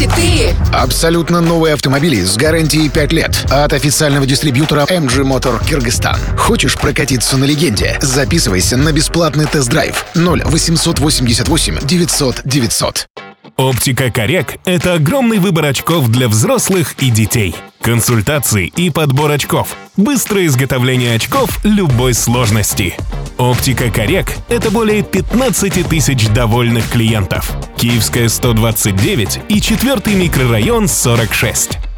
ты! Абсолютно новые автомобили с гарантией 5 лет от официального дистрибьютора MG Motor Кыргызстан. Хочешь прокатиться на легенде? Записывайся на бесплатный тест-драйв 0888 900 900. Оптика Коррек – это огромный выбор очков для взрослых и детей. Консультации и подбор очков. Быстрое изготовление очков любой сложности. Оптика Коррек – это более 15 тысяч довольных клиентов. Киевская 129 и 4-й микрорайон 46.